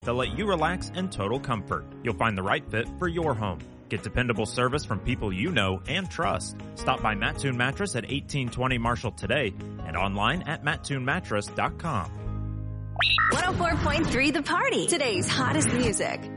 to let you relax in total comfort. You'll find the right fit for your home. Get dependable service from people you know and trust. Stop by Mattoon Mattress at 1820 Marshall today and online at mattoonmattress.com. 104.3 The Party, today's hottest music.